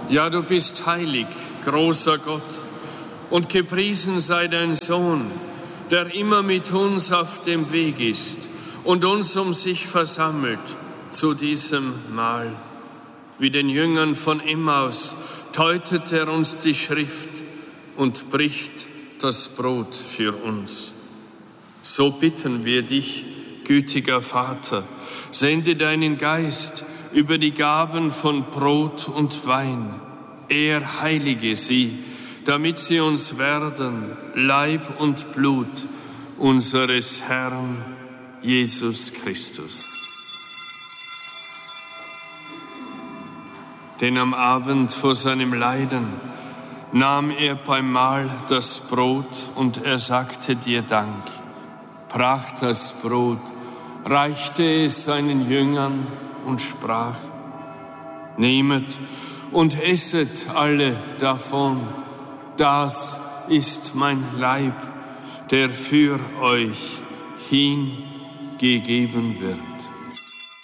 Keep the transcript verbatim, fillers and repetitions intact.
Ja, du bist heilig, großer Gott, und gepriesen sei dein Sohn, der immer mit uns auf dem Weg ist und uns um sich versammelt zu diesem Mahl. Wie den Jüngern von Emmaus deutet er uns die Schrift und bricht das Brot für uns. So bitten wir dich, gütiger Vater, sende deinen Geist über die Gaben von Brot und Wein. Er heilige sie, damit sie uns werden Leib und Blut unseres Herrn Jesus Christus. Denn am Abend vor seinem Leiden nahm er beim Mahl das Brot und er sagte dir Dank, brach das Brot, reichte es seinen Jüngern und sprach: Nehmet und esset alle davon, das ist mein Leib, der für euch hingegeben wird.